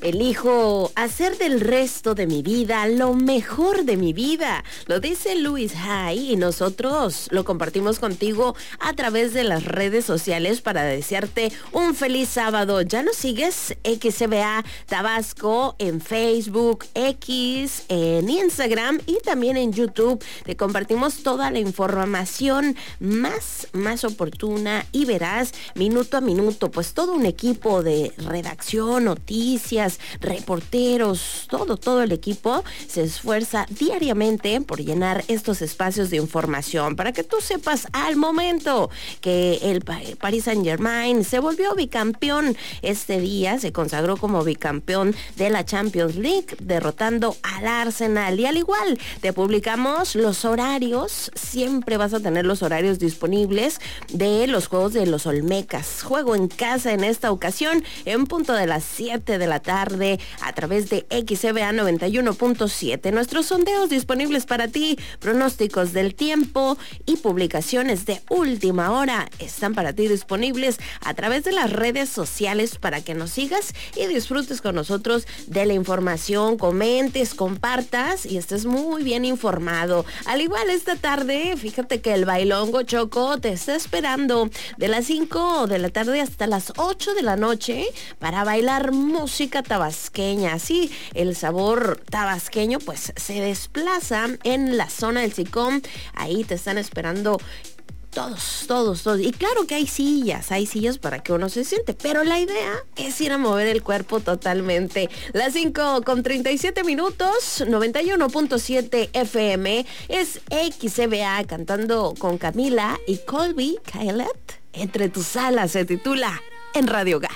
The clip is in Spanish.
Elijo hacer del resto de mi vida lo mejor de mi vida. Lo dice Luis Hay y nosotros lo compartimos contigo a través de las redes sociales para desearte un feliz sábado. ¿Ya nos sigues? XCBA Tabasco en Facebook, X, en Instagram y también en YouTube. Te compartimos toda la información más oportuna y veraz minuto a minuto. Pues todo un equipo de redacción, noticias, reporteros, todo el equipo se esfuerza diariamente por llenar estos espacios de información para que tú sepas al momento que el Paris Saint-Germain se volvió bicampeón este día, se consagró como bicampeón de la Champions League, derrotando al Arsenal. Y al igual, te publicamos los horarios, siempre vas a tener los horarios disponibles de los juegos de los Olmecas. Juego en casa en esta ocasión, en punto de las 7 de la tarde, a través de XCBA 91.7. Nuestros sondeos disponibles para ti, pronósticos del tiempo y publicaciones de última hora están para ti disponibles a través de las redes sociales para que nos sigas y disfrutes con nosotros de la información, comentes, compartas y estés muy bien informado. Al igual esta tarde, fíjate que el Bailongo Choco te está esperando de las 5 de la tarde hasta las 8 de la noche para bailar música tabasqueña. Así el sabor tabasqueño pues se desplaza en la zona del Sicom. Ahí te están esperando todos. Y claro que hay sillas para que uno se siente, pero la idea es ir a mover el cuerpo totalmente. Las 5:37 minutos, 91.7 FM, es XCBA cantando con Camila y Colby Kylet. Entre tus alas se titula En Radio Gas.